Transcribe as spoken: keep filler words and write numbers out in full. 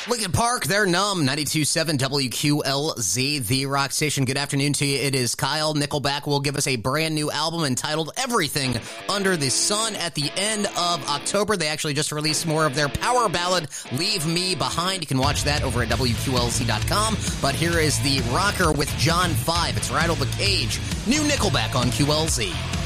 Lincoln Park, they're numb. ninety-two point seven W Q L Z, the rock station. Good afternoon to you. It is Kyle. Nickelback will give us a brand new album entitled Everything Under the Sun at the end of October. They actually just released more of their power ballad, Leave Me Behind. You can watch that over at W Q L Z dot com. But here is the rocker with John five. It's Rattle the Cage. New Nickelback on Q L Z.